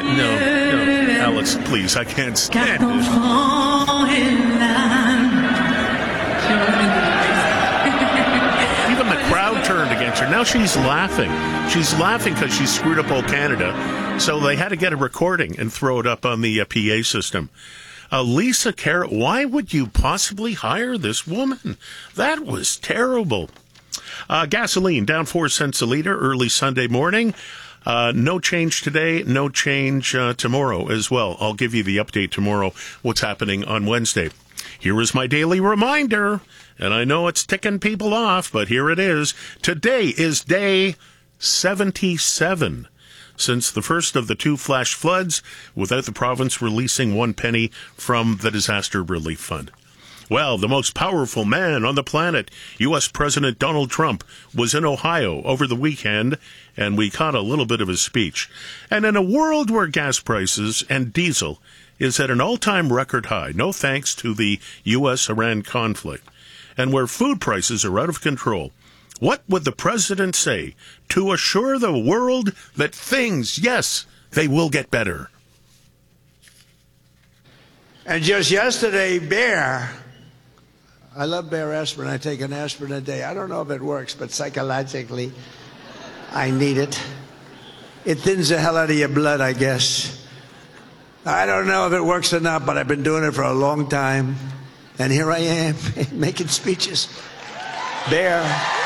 No, Alex, please, I can't stand this. Even the crowd turned against her. Now she's laughing. She's laughing because she screwed up old Canada. So they had to get a recording and throw it up on the PA system. Lisa Carrot, why would you possibly hire this woman? That was terrible. Gasoline down 4 cents a liter early Sunday morning. No change today, no change tomorrow as well. I'll give you the update tomorrow, what's happening on Wednesday. Here is my daily reminder, and I know it's ticking people off, but here it is. Today is day 77 since the first of the 2 flash floods without the province releasing 1 penny from the Disaster Relief Fund. Well, the most powerful man on the planet, U.S. President Donald Trump, was in Ohio over the weekend, and we caught a little bit of his speech. And in a world where gas prices and diesel is at an all-time record high, no thanks to the U.S.-Iran conflict, and where food prices are out of control, what would the president say to assure the world that things, yes, they will get better? And just yesterday, I love Bear aspirin. I take an aspirin a day. I don't know if it works, but psychologically, I need it. It thins the hell out of your blood, I guess. I don't know if it works or not, but I've been doing it for a long time. And here I am, making speeches. Bear.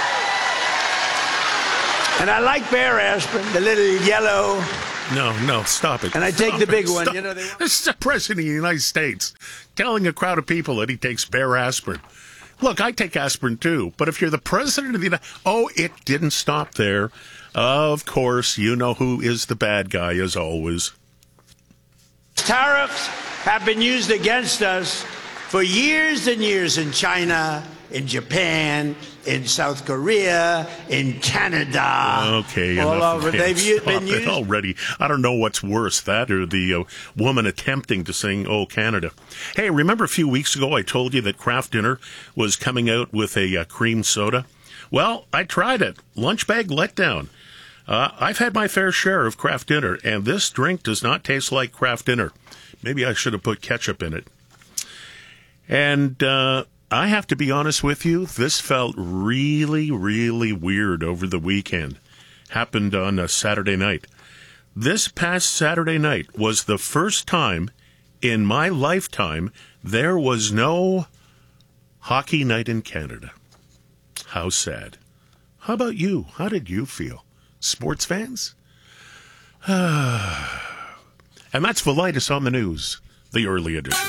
And I like Bear aspirin, the little yellow. No, stop it. And I take the big one. You know, this is the President of the United States telling a crowd of people that he takes Bear aspirin. Look, I take aspirin too, but if you're the President of the United States... Oh, it didn't stop there. Of course, you know who is the bad guy, as always. Tariffs have been used against us for years and years in China, in Japan, in South Korea, in Canada. Okay, all over. They've been used already. I don't know what's worse, that or the woman attempting to sing "Oh Canada." Hey, remember a few weeks ago I told you that Kraft Dinner was coming out with a cream soda? Well, I tried it. Lunch bag letdown. I've had my fair share of Kraft Dinner, and this drink does not taste like Kraft Dinner. Maybe I should have put ketchup in it. And I have to be honest with you, this felt really, really weird over the weekend. Happened on a Saturday night. This past Saturday night was the first time in my lifetime there was no hockey night in Canada. How sad. How about you? How did you feel? Sports fans? And that's Velitis on the news, the early edition.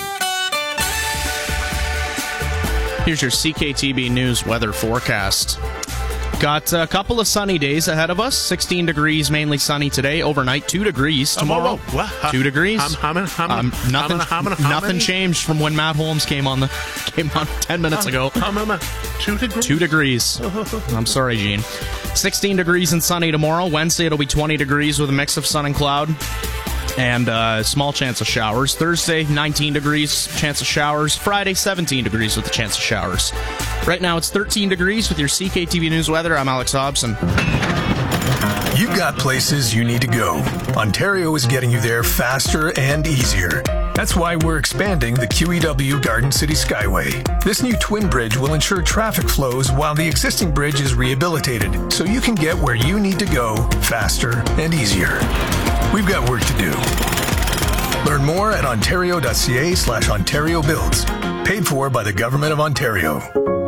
Here's your CKTB News weather forecast. Got a couple of sunny days ahead of us. 16 degrees, mainly sunny today. Overnight, 2 degrees tomorrow. 2 degrees. Nothing changed from when Matt Holmes came on 10 minutes ago. 2 degrees. 2 degrees. I'm sorry, Gene. 16 degrees and sunny tomorrow. Wednesday, it'll be 20 degrees with a mix of sun and cloud. And a small chance of showers. Thursday, 19 degrees, chance of showers. Friday, 17 degrees with a chance of showers. Right now, it's 13 degrees with your CKTV News weather. I'm Alex Hobson. You've got places you need to go. Ontario is getting you there faster and easier. That's why we're expanding the QEW Garden City Skyway. This new twin bridge will ensure traffic flows while the existing bridge is rehabilitated, so you can get where you need to go faster and easier. We've got work to do. Learn more at ontario.ca/Ontario Builds. Paid for by the Government of Ontario.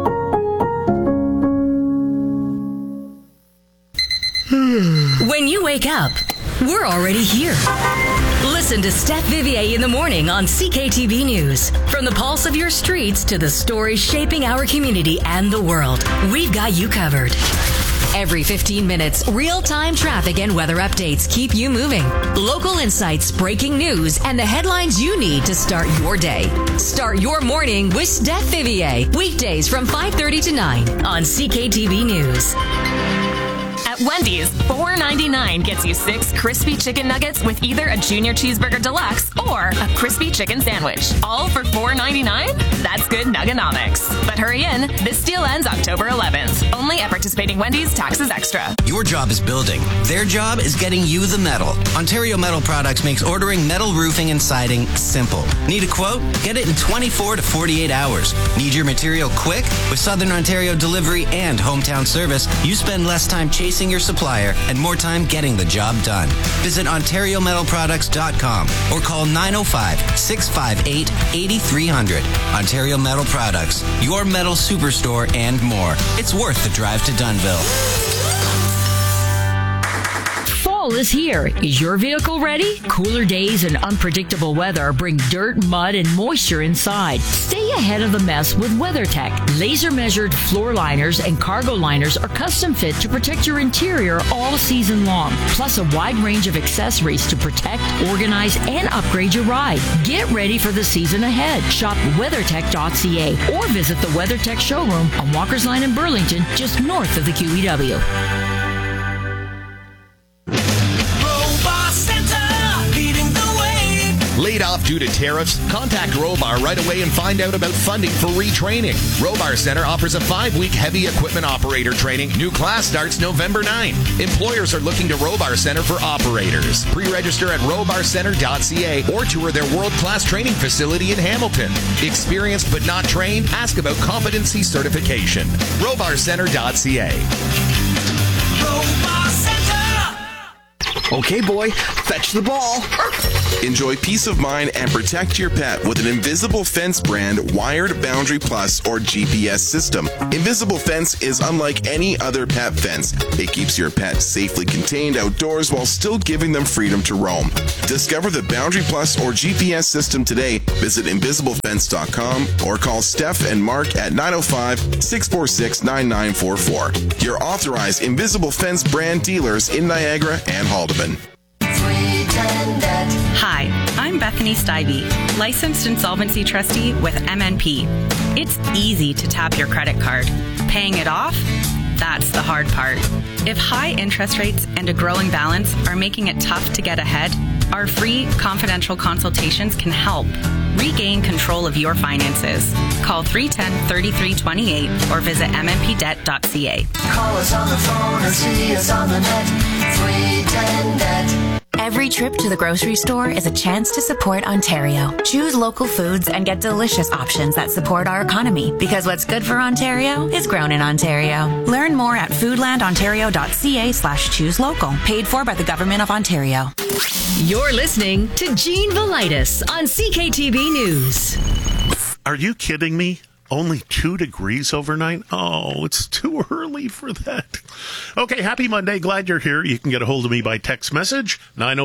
When you wake up, we're already here. Listen to Steph Vivier in the morning on CKTB News. From the pulse of your streets to the stories shaping our community and the world, we've got you covered. Every 15 minutes, real-time traffic and weather updates keep you moving. Local insights, breaking news, and the headlines you need to start your day. Start your morning with Steph Vivier. Weekdays from 5:30 to 9 on CKTB News. At Wendy's, $4.99 gets you 6 crispy chicken nuggets with either a Junior Cheeseburger Deluxe or a crispy chicken sandwich. All for $4.99? That's good Nugganomics. But hurry in. This deal ends October 11th. Only at participating Wendy's, taxes extra. Your job is building. Their job is getting you the metal. Ontario Metal Products makes ordering metal roofing and siding simple. Need a quote? Get it in 24 to 48 hours. Need your material quick? With Southern Ontario delivery and hometown service, you spend less time chasing your supplier and more time getting the job done. Visit OntarioMetalProducts.com or call 905-658-8300. Ontario Metal Products, your metal superstore and more. It's worth the drive to Dunnville. Fall is here. Is your vehicle ready? Cooler days and unpredictable weather bring dirt, mud, and moisture inside. Stay ahead of the mess with WeatherTech. Laser-measured floor liners and cargo liners are custom fit to protect your interior all season long. Plus a wide range of accessories to protect, organize, and upgrade your ride. Get ready for the season ahead. Shop WeatherTech.ca or visit the WeatherTech showroom on Walker's Line in Burlington, just north of the QEW. Laid off due to tariffs? Contact Robar right away and find out about funding for retraining. Robar Center offers a 5-week heavy equipment operator training. New class starts November 9. Employers are looking to Robar Center for operators. Pre-register at robarcenter.ca or tour their world-class training facility in Hamilton. Experienced but not trained? Ask about competency certification. robarcenter.ca. Robar Center. Okay, boy, fetch the ball. Enjoy peace of mind and protect your pet with an Invisible Fence brand wired Boundary Plus or GPS system. Invisible Fence is unlike any other pet fence. It keeps your pet safely contained outdoors while still giving them freedom to roam. Discover the Boundary Plus or GPS system today. Visit invisiblefence.com or call Steph and Mark at 905-646-9944. Your authorized Invisible Fence brand dealers in Niagara and Haldeman. Hi, I'm Bethany Stivey, licensed insolvency trustee with MNP. It's easy to tap your credit card. Paying it off? That's the hard part. If high interest rates and a growing balance are making it tough to get ahead, our free confidential consultations can help. Regain control of your finances. Call 310-3328 or visit mnpdebt.ca. Call us on the phone or see us on the net. 310-NET. Every trip to the grocery store is a chance to support Ontario. Choose local foods and get delicious options that support our economy. Because what's good for Ontario is grown in Ontario. Learn more at foodlandontario.ca/choose local. Paid for by the Government of Ontario. You're listening to Gene Velitis on CKTB News. Are you kidding me? Only 2 degrees overnight? Oh, it's too early for that. Okay, happy Monday. Glad you're here. You can get a hold of me by text message,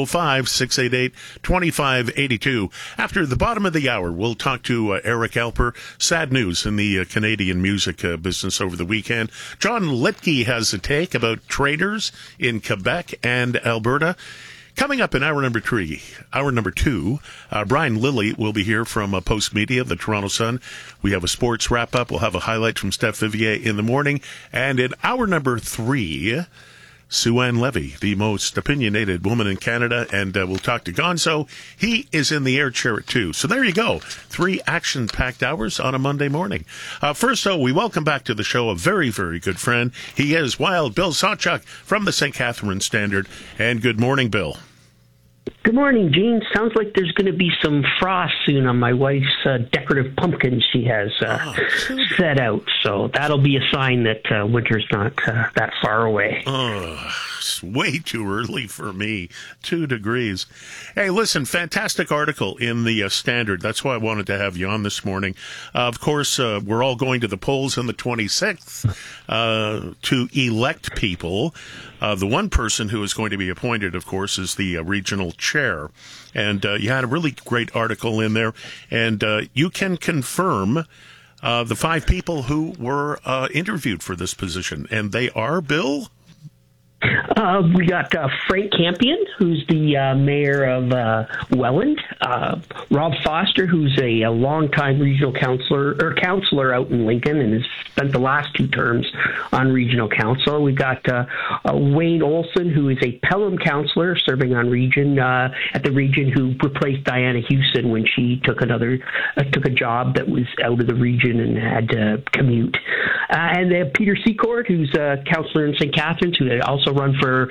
905-688-2582. After the bottom of the hour, we'll talk to Eric Alper. Sad news in the Canadian music business over the weekend. John Litke has a take about traders in Quebec and Alberta. Coming up in hour number 2, Brian Lilly will be here from Post Media, the Toronto Sun. We have a sports wrap-up. We'll have a highlight from Steph Vivier in the morning. And in hour number 3, Sue-Ann Levy, the most opinionated woman in Canada, and we'll talk to Gonzo. He is in the air chair at 2. So there you go. 3 action-packed hours on a Monday morning. First, though, we welcome back to the show a very, very good friend. He is Wild Bill Sawchuk from the St. Catharines Standard. And good morning, Bill. Good morning, Gene. Sounds like there's going to be some frost soon on my wife's decorative pumpkin she has set out. So that'll be a sign that winter's not that far away. It's way too early for me. 2 degrees. Hey, listen, fantastic article in the Standard. That's why I wanted to have you on this morning. Of course, we're all going to the polls on the 26th to elect people. The one person who is going to be appointed, of course, is the regional chair. And you had a really great article in there. And you can confirm the 5 people who were interviewed for this position. And they are, Bill? We got Frank Campion, who's the mayor of Welland. Rob Foster, who's a longtime regional counselor out in Lincoln and has spent the last 2 terms on regional council. We've got Wayne Olson, who is a Pelham counselor serving on region at the region, who replaced Diana Hewson when she took a job that was out of the region and had to commute. And then Peter Secord, who's a counselor in St. Catharines, who had also run for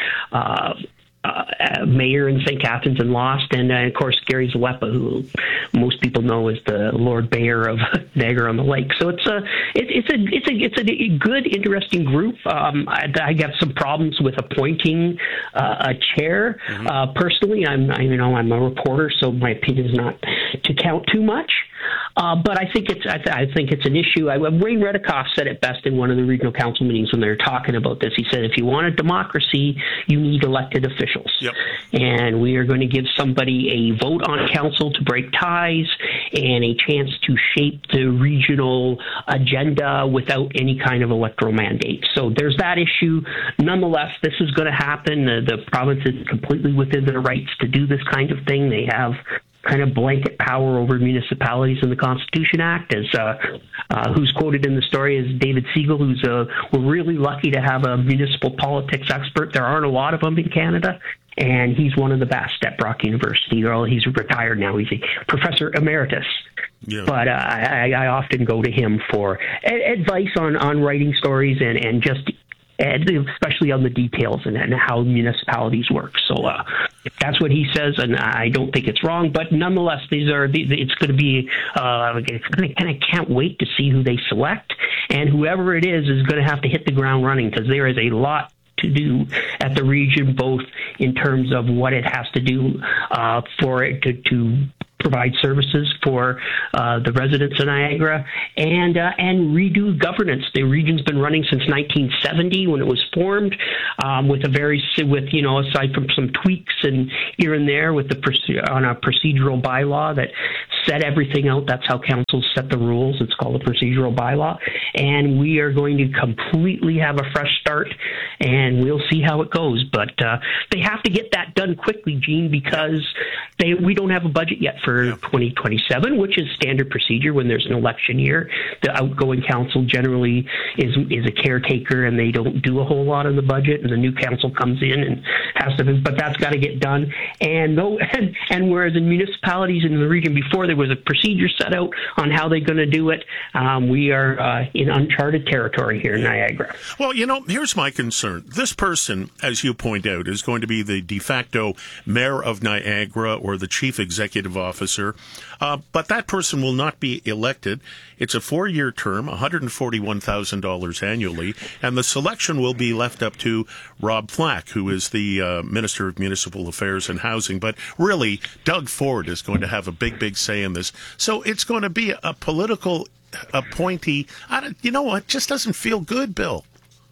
mayor in St. Catharines and lost, and of course Gary Zalepa, who most people know as the Lord Mayor of Niagara-on-the-Lake. So it's a good, interesting group. I got some problems with appointing a chair. Personally, I'm a reporter, so my opinion is not to count too much. But I think it's an issue. Wayne Redikoff said it best in one of the regional council meetings when they were talking about this. He said, if you want a democracy, you need elected officials. Yep. And we are going to give somebody a vote on council to break ties and a chance to shape the regional agenda without any kind of electoral mandate. So there's that issue. Nonetheless, this is going to happen. The province is completely within their rights to do this kind of thing. They have kind of blanket power over municipalities in the Constitution Act, as who's quoted in the story is David Siegel, who's we're really lucky to have a municipal politics expert. There aren't a lot of them in Canada, and he's one of the best at Brock University. He's retired now. He's a professor emeritus. Yeah. But I often go to him for advice on writing stories and just especially on the details and how municipalities work. So if that's what he says, and I don't think it's wrong, but nonetheless, it's going to be, I can't wait to see who they select, and whoever it is going to have to hit the ground running, because there is a lot to do at the region, both in terms of what it has to do for it to provide services for the residents of Niagara, and redo governance. The region's been running since 1970 when it was formed, aside from some tweaks and here and there on a procedural bylaw that set everything out. That's how councils set the rules. It's called a procedural bylaw, and we are going to completely have a fresh start, and we'll see how it goes. But they have to get that done quickly, Gene, because we don't have a budget yet for 2027, which is standard procedure when there's an election year. The outgoing council generally is a caretaker, and they don't do a whole lot of the budget, and the new council comes in and has to, but that's got to get done. And whereas in municipalities in the region before, there was a procedure set out on how they're going to do it, we are in uncharted territory here in Niagara. Well, here's my concern. This person, as you point out, is going to be the de facto mayor of Niagara or the chief executive officer, but that person will not be elected. It's a 4-year term, $141,000 annually, and the selection will be left up to Rob Flack, who is the Minister of Municipal Affairs and Housing. But really, Doug Ford is going to have a big say in this. So it's going to be a political appointee. It just doesn't feel good, Bill.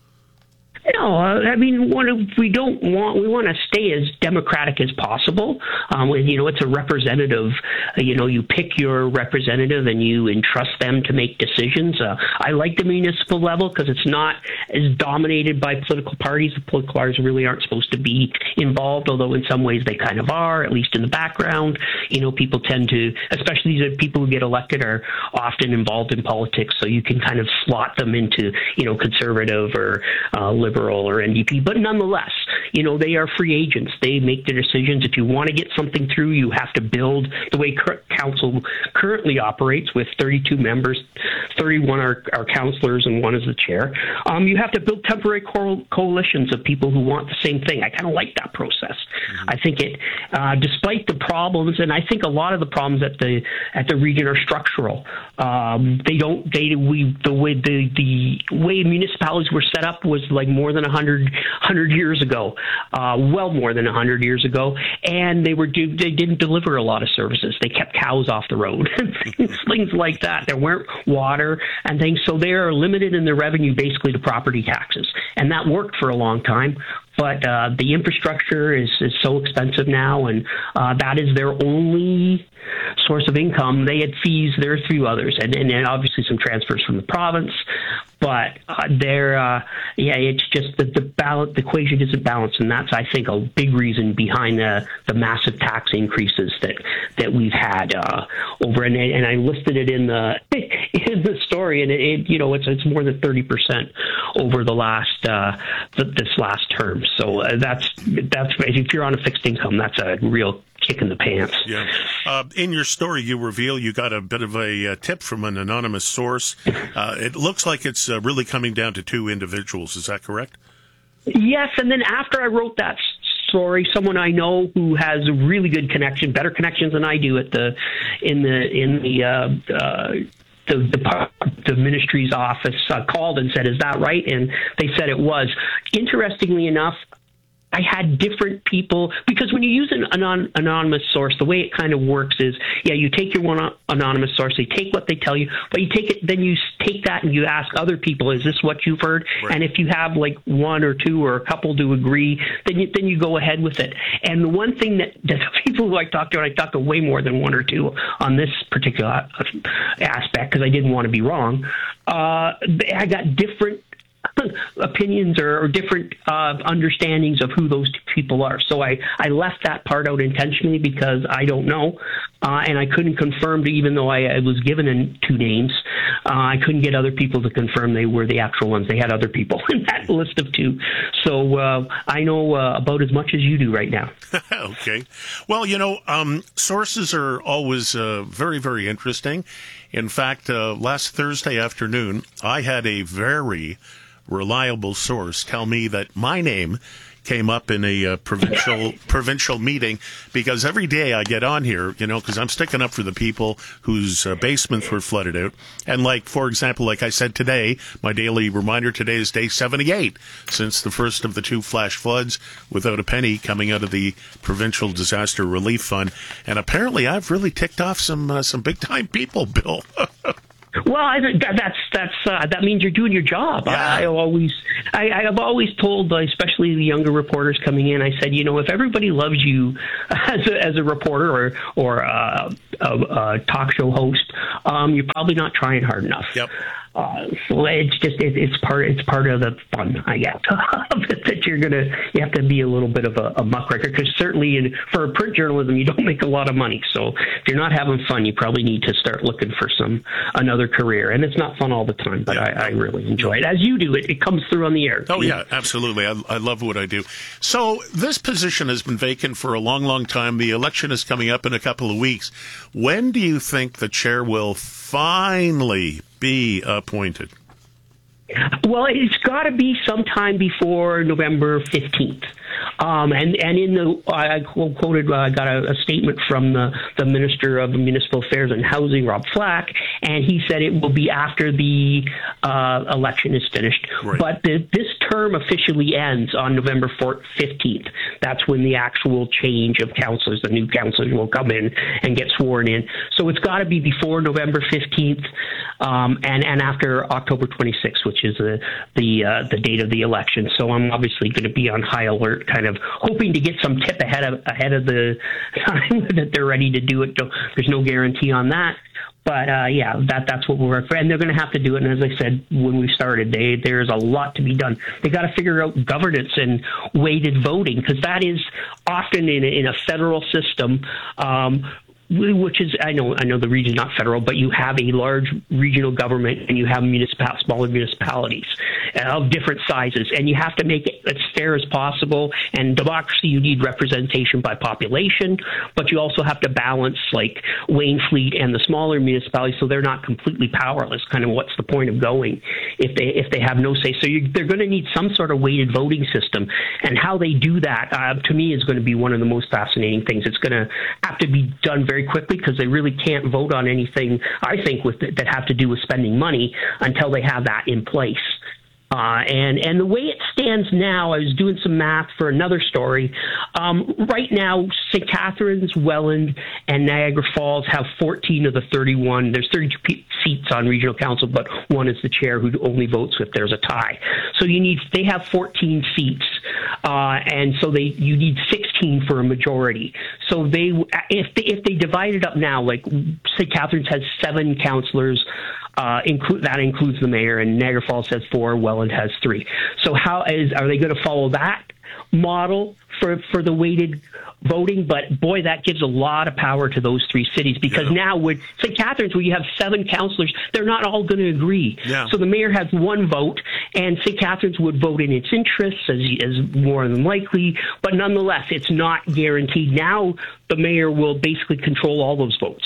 No, I mean, we want to stay as democratic as possible. It's a representative. You pick your representative and you entrust them to make decisions. I like the municipal level because it's not as dominated by political parties. The political parties really aren't supposed to be involved, although in some ways they kind of are, at least in the background. People tend to, especially the people who get elected, are often involved in politics, so you can kind of slot them into, conservative or liberal or NDP, but nonetheless, they are free agents. They make the decisions. If you want to get something through, you have to build the way council currently operates with 32 members, 31 are councillors, and 1 is the chair. You have to build temporary coalitions of people who want the same thing. I kind of like that process. Mm-hmm. I think it, despite the problems, and I think a lot of the problems at the region are structural. The way municipalities were set up was like more than 100 years ago, well more than 100 years ago, and they didn't deliver a lot of services. They kept cows off the road, things like that. There weren't water and things, so they are limited in their revenue basically to property taxes, and that worked for a long time. But the infrastructure is so expensive now, and that is their only source of income. They had fees. There are 3 others, and obviously some transfers from the province. But it's just that the equation isn't balanced, and that's, I think, a big reason behind the massive tax increases that we've had over. And I listed it in the story, and it's more than 30% over the last this last term. So that's if you're on a fixed income, that's a real kick in the pants. Yeah. In your story, you reveal you got a bit of a tip from an anonymous source. It looks like it's really coming down to two individuals. Is that correct? Yes, and then after I wrote that story, someone I know who has a really good connection, better connections than I do the ministry's office called and said, "Is that right?" And they said it was. Interestingly enough, I had different people, because when you use an anonymous source, the way it kind of works is, you take your one anonymous source, they take what they tell you, but you take it, then you take that and you ask other people, is this what you've heard? Right. And if you have like one or two or a couple to agree, then you go ahead with it. And the one thing that the people who I talked to, and I talked to way more than one or two on this particular aspect, because I didn't want to be wrong, I got different opinions or different understandings of who those two people are. So I left that part out intentionally because I don't know, and I couldn't confirm, even though I was given two names, I couldn't get other people to confirm they were the actual ones. They had other people in that list of two. So I know about as much as you do right now. Okay. Well, sources are always very, very interesting. In fact, last Thursday afternoon, I had a very reliable source tell me that my name came up in a provincial meeting, because every day I get on here, because I'm sticking up for the people whose basements were flooded out. And for example, like I said today, my daily reminder today is day 78 since the first of the two flash floods without a penny coming out of the Provincial Disaster Relief Fund. And apparently I've really ticked off some big time people, Bill. Well, I think that means you're doing your job. Yeah. I've always told, especially the younger reporters coming in, I said, if everybody loves you as a reporter or a talk show host, you're probably not trying hard enough. Yep. So it's part of the fun, I guess, that you have to be a little bit of a muckraker, because certainly for print journalism you don't make a lot of money. So if you're not having fun, you probably need to start looking for another career. And it's not fun all the time, but I really enjoy it, as you do. It comes through on the air. Oh yeah, absolutely. I love what I do. So this position has been vacant for a long, long time. The election is coming up in a couple of weeks. When do you think the chair will finally be appointed? Well, it's got to be sometime before November 15th. And in I got a statement from the Minister of Municipal Affairs and Housing, Rob Flack, and he said it will be after the election is finished. Right. But this term officially ends on November 15th. That's when the actual change of councillors, the new councillors, will come in and get sworn in. So it's got to be before November 15th and after October 26th, which is the date of the election. So I'm obviously going to be on high alert, kind of hoping to get some tip ahead of the time that they're ready to do it. There's no guarantee on that. But that's what we're for, and they're going to have to do it. And as I said when we started, there's a lot to be done. They got to figure out governance and weighted voting, because that is often in a federal system. Which is, I know the region is not federal, but you have a large regional government and you have smaller municipalities of different sizes, and you have to make it as fair as possible. And democracy, you need representation by population, but you also have to balance like Waynfleet and the smaller municipalities, so they're not completely powerless. Kind of what's the point of going if they have no say? So they're going to need some sort of weighted voting system, and how they do that to me is going to be one of the most fascinating things. It's going to have to be done very quickly, because they really can't vote on anything, I think, that have to do with spending money until they have that in place. And the way it stands now, I was doing some math for another story. Right now, St. Catharines, Welland, and Niagara Falls have 14 of the 31. There's 32 seats on regional council, but one is the chair who only votes if there's a tie. So they have 14 seats, and so you need 16 for a majority. So if they divide it up now, like St. Catharines has 7 councillors, That includes the mayor, and Niagara Falls has 4, Welland has 3. So are they going to follow that model for the weighted voting? But boy, that gives a lot of power to those 3 cities, because now with St. Catharines, where you have 7 councillors, they're not all going to agree. Yeah. So the mayor has 1 vote, and St. Catharines would vote in its interests as more than likely, but nonetheless, it's not guaranteed. Now the mayor will basically control all those votes.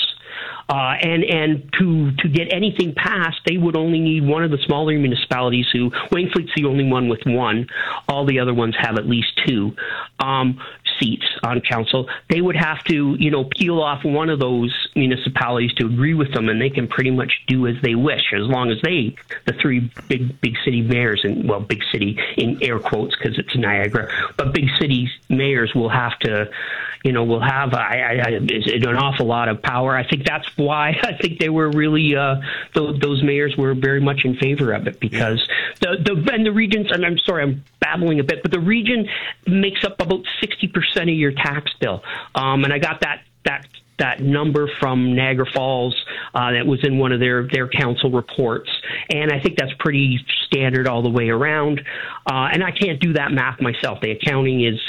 And to get anything passed, they would only need one of the smaller municipalities. Wainfleet's the only one with 1. All the other ones have at least 2 seats on council. They would have to, peel off one of those municipalities to agree with them, and they can pretty much do as they wish, as long as the 3 big city mayors, and big city in air quotes because it's Niagara, but big city mayors will have to. Will have an awful lot of power. I think that's why I think they were really those mayors were very much in favor of it, because the regions. And I'm sorry, I'm babbling a bit, but the region makes up about 60% of your tax bill. And I got that number from Niagara Falls that was in one of their council reports, and I think that's pretty standard all the way around. And I can't do that math myself. The accounting is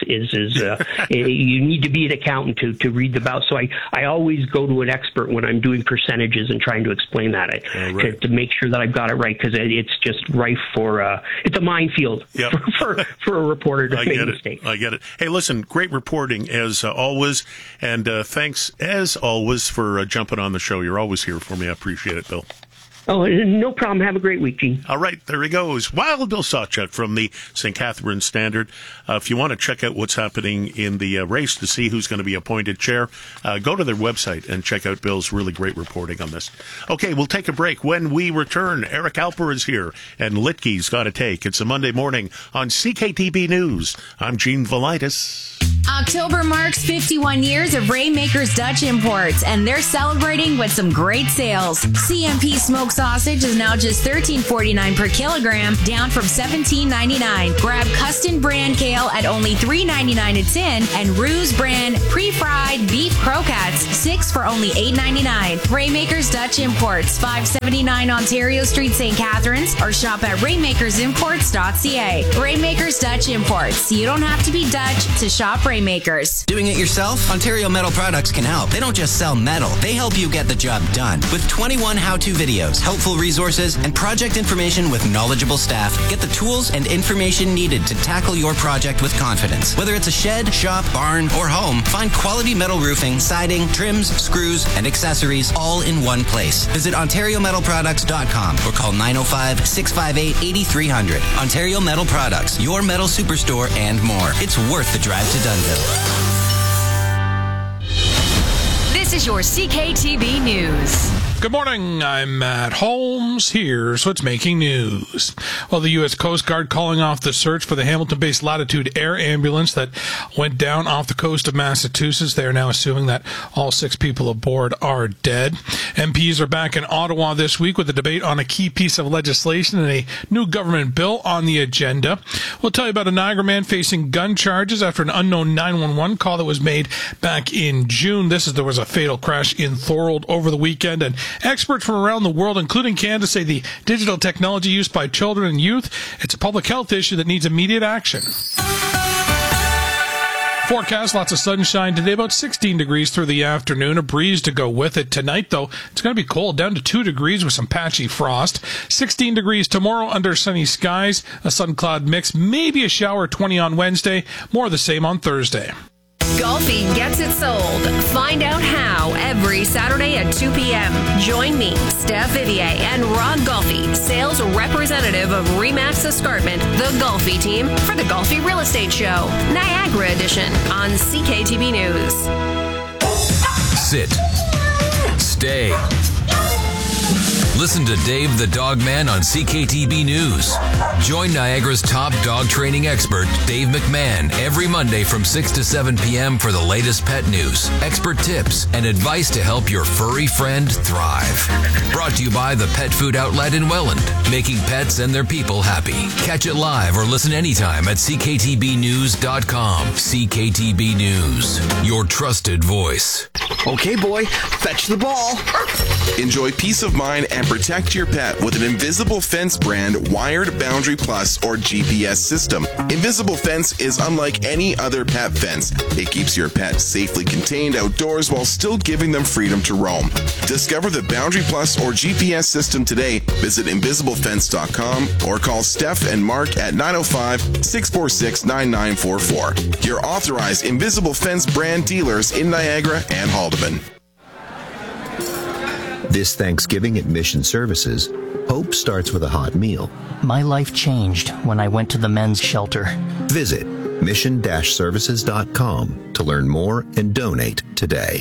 you need to be an accountant to read the ballot. So I always go to an expert when I'm doing percentages and trying to explain that to make sure that I've got it right, because it's just rife for it's a minefield for a reporter to make a mistake. I get it. Hey, listen, great reporting as always, and thanks as always for jumping on the show. You're always here for me. I appreciate it, Bill. Oh, no problem. Have a great week, Gene. All right, there he goes. Wild Bill Sawchuk from the St. Catharines Standard. If you want to check out what's happening in the race to see who's going to be appointed chair, go to their website and check out Bill's really great reporting on this. Okay, we'll take a break. When we return, Eric Alper is here, and Litke's Got a Take. It's a Monday morning on CKTB News. I'm Gene Velitis. October marks 51 years of Rainmakers Dutch Imports, and they're celebrating with some great sales. CMP smoked sausage is now just $13.49 per kilogram, down from $17.99. Grab Custom brand kale at only $3.99 a tin, and Ruse brand pre-fried beef croquettes, 6 for only $8.99. Rainmakers Dutch Imports, 579 Ontario Street, St. Catharines, or shop at rainmakersimports.ca. Rainmakers Dutch Imports. You don't have to be Dutch to shop Rainmakers. Doing it yourself? Ontario Metal Products can help. They don't just sell metal. They help you get the job done. With 21 how-to videos, helpful resources, and project information with knowledgeable staff, get the tools and information needed to tackle your project with confidence. Whether it's a shed, shop, barn, or home, find quality metal roofing, siding, trims, screws, and accessories all in one place. Visit OntarioMetalProducts.com or call 905-658-8300. Ontario Metal Products, your metal superstore and more. It's worth the drive to Dunnville. This is your CKTB News. Good morning, I'm Matt Holmes. Here's what's making news. Well, the U.S. Coast Guard calling off the search for the Hamilton-based Latitude Air ambulance that went down off the coast of Massachusetts. They are now assuming that all 6 people aboard are dead. MPs are back in Ottawa this week with a debate on a key piece of legislation and a new government bill on the agenda. We'll tell you about a Niagara man facing gun charges after an unknown 911 call that was made back in June. There was a fatal crash in Thorold over the weekend, and experts from around the world, including Canada, say the digital technology used by children and youth, it's a public health issue that needs immediate action. Forecast, lots of sunshine today, about 16 degrees through the afternoon, a breeze to go with it. Tonight, though, it's going to be cold, down to 2 degrees with some patchy frost. 16 degrees tomorrow under sunny skies, a sun-cloud mix, maybe a shower, 20 on Wednesday, more of the same on Thursday. Golfi gets it sold. Find out how every Saturday at 2 p.m. Join me, Steph Vivier, and Rod Golfi, sales representative of RE/MAX Escarpment, the Golfi team, for the Golfi Real Estate Show, Niagara Edition, on CKTB News. Sit. Stay. Listen to Dave the Dog Man on CKTB News. Join Niagara's top dog training expert, Dave McMahon, every Monday from 6 to 7 p.m. for the latest pet news, expert tips, and advice to help your furry friend thrive. Brought to you by the Pet Food Outlet in Welland, making pets and their people happy. Catch it live or listen anytime at CKTBnews.com. CKTB News, your trusted voice. Okay, boy, fetch the ball. Enjoy peace of mind and protect your pet with an Invisible Fence brand wired Boundary Plus or GPS system. Invisible Fence is unlike any other pet fence. It keeps your pet safely contained outdoors while still giving them freedom to roam. Discover the Boundary Plus or GPS system today. Visit invisiblefence.com or call Steph and Mark at 905-646-9944. Your authorized Invisible Fence brand dealers in Niagara and Haldeman. This Thanksgiving at Mission Services, hope starts with a hot meal. My life changed when I went to the men's shelter. Visit mission-services.com to learn more and donate today.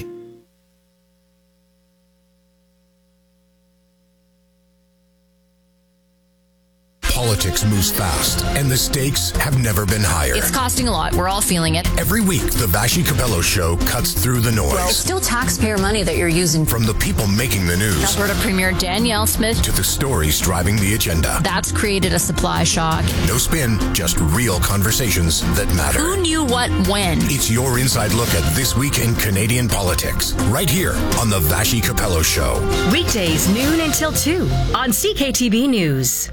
Politics moves fast, and the stakes have never been higher. It's costing a lot. We're all feeling it. Every week, the Vassy Capello Show cuts through the noise. Well, it's still taxpayer money that you're using. From the people making the news. Alberta Premier Danielle Smith. To the stories driving the agenda. That's created a supply shock. No spin, just real conversations that matter. Who knew what when? It's your inside look at this week in Canadian politics. Right here on the Vassy Capello Show. Weekdays, noon until 2 on CKTB News.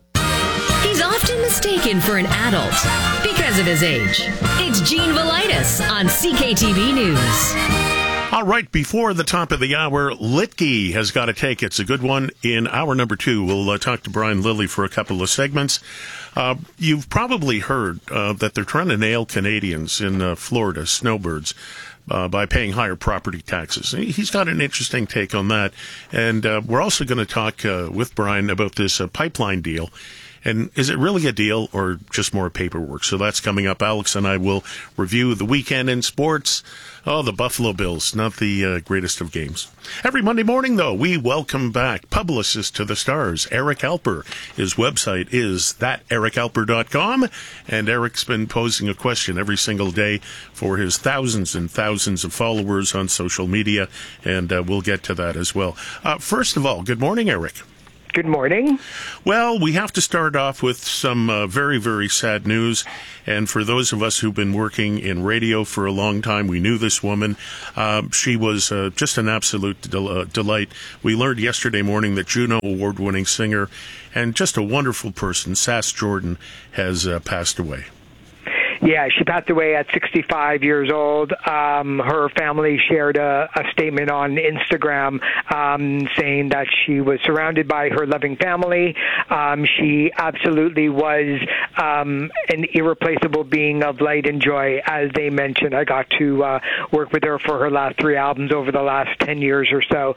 He's often mistaken for an adult because of his age. It's Gene Velitis on CKTB News. All right, before the top of the hour, Litke has got a take. It's a good one. In hour number 2, we'll talk to Brian Lilly for a couple of segments. You've probably heard that they're trying to nail Canadians in Florida, snowbirds, by paying higher property taxes. He's got an interesting take on that. And we're also going to talk with Brian about this pipeline deal. And is it really a deal or just more paperwork? So that's coming up. Alex and I will review the weekend in sports. Oh, the Buffalo Bills, not the greatest of games. Every Monday morning, though, we welcome back publicist to the stars, Eric Alper. His website is thatericalper.com, and Eric's been posing a question every single day for his thousands and thousands of followers on social media, and we'll get to that as well. First of all, good morning, Eric. Good morning. Well, we have to start off with some very, very sad news. And for those of us who've been working in radio for a long time, we knew this woman. She was just an absolute delight. We learned yesterday morning that Juno Award-winning singer and just a wonderful person, Sass Jordan, has passed away. Yeah, she passed away at 65 years old. Her family shared a statement on Instagram saying that she was surrounded by her loving family. She absolutely was an irreplaceable being of light and joy, as they mentioned. I got to work with her for her last 3 albums over the last 10 years or so.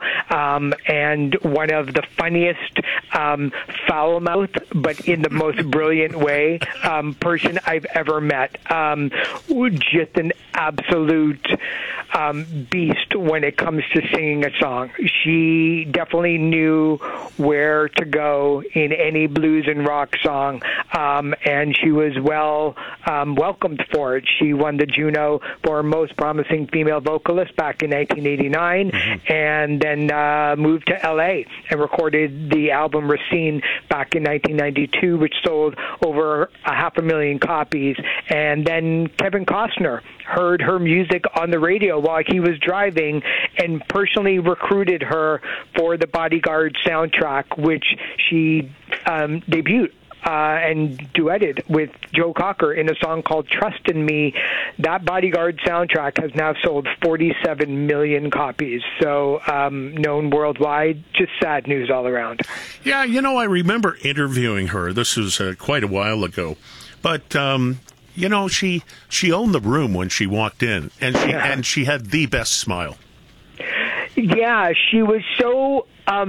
And one of the funniest, foul-mouthed, but in the most brilliant way, person I've ever met. Just an absolute beast when it comes to singing a song. She definitely knew where to go in any blues and rock song, and she was welcomed for it. She won the Juno for Most Promising Female Vocalist back in 1989, and then moved to L.A. and recorded the album Racine back in 1992, which sold over 500,000 copies. And then Kevin Costner heard her music on the radio while he was driving and personally recruited her for the Bodyguard soundtrack, which she debuted and duetted with Joe Cocker in a song called Trust in Me. That Bodyguard soundtrack has now sold 47 million copies, so known worldwide. Just sad news all around. Yeah, I remember interviewing her. This was quite a while ago. But she owned the room when she walked in, and she had the best smile. Yeah, she was so,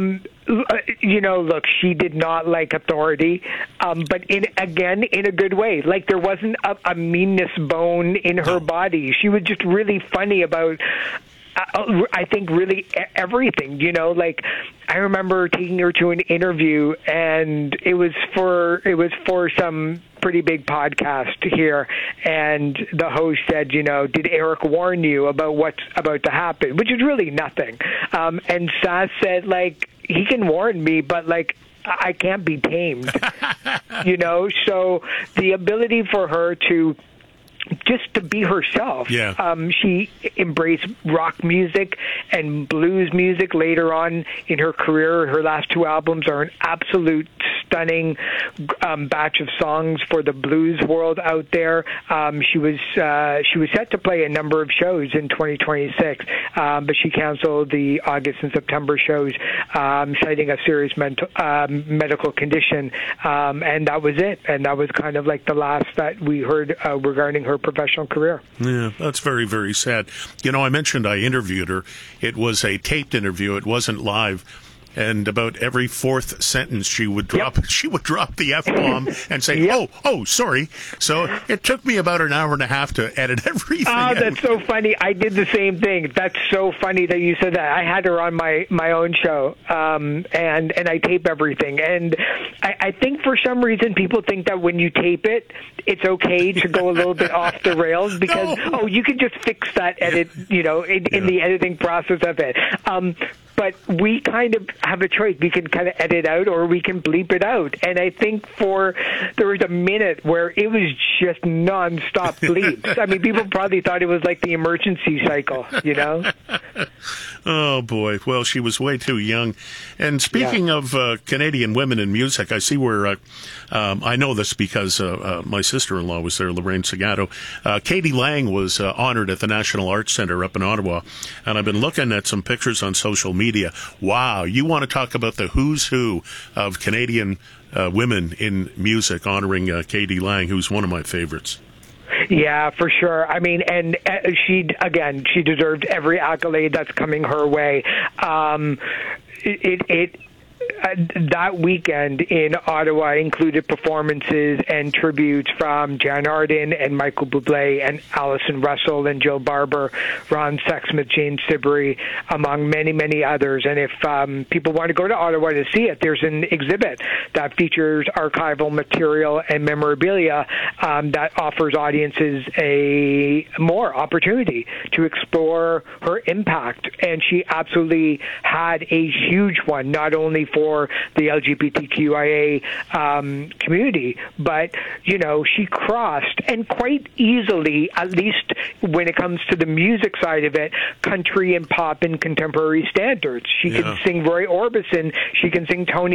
look, she did not like authority, but in a good way. Like, there wasn't a meanness bone in her body. She was just really funny about, I think, really everything, like, I remember taking her to an interview, and it was for some pretty big podcast here, and the host said, did Eric warn you about what's about to happen, which is really nothing. And Sass said, he can warn me, but I can't be tamed. So the ability for her to just to be herself. Yeah. She embraced rock music and blues music later on in her career. Her last 2 albums are an absolute stunning batch of songs for the blues world out there. She was set to play a number of shows in 2026, but she canceled the August and September shows, citing a serious medical condition, and that was it. And that was kind of like the last that we heard regarding her professional career. Yeah, that's very, very sad. You know, I mentioned I interviewed her. It was a taped interview. It wasn't live. And about every 4th sentence, she would drop the F-bomb and say, oh, sorry. So it took me about an hour and a half to edit everything. Oh, that's so funny. I did the same thing. That's so funny that you said that. I had her on my own show, and I tape everything. And I think for some reason people think that when you tape it, it's okay to go a little bit off the rails because, you can just fix that edit, in the editing process of it. But we kind of have a choice. We can kind of edit out or we can bleep it out. And I think there was a minute where it was just nonstop bleeps. I mean, people probably thought it was like the emergency cycle, Oh, boy. Well, she was way too young. And speaking of Canadian women in music, I see where I know this because my sister-in-law was there, Lorraine Segato. Katie Lang was honored at the National Arts Centre up in Ottawa. And I've been looking at some pictures on social media. Wow. You want to talk about the who's who of Canadian women in music honoring Katie Lang, who's one of my favorites. Yeah, for sure. I mean, and she deserved every accolade that's coming her way. That weekend in Ottawa included performances and tributes from Jan Arden and Michael Bublé and Alison Russell and Jill Barber, Ron Sexsmith, Jane Siberry, among many, many others. And if people want to go to Ottawa to see it, there's an exhibit that features archival material and memorabilia that offers audiences more opportunity to explore her impact. And she absolutely had a huge one, not only for the LGBTQIA community, but she crossed, and quite easily, at least when it comes to the music side of it, country and pop and contemporary standards. She can sing Roy Orbison, she can sing Tony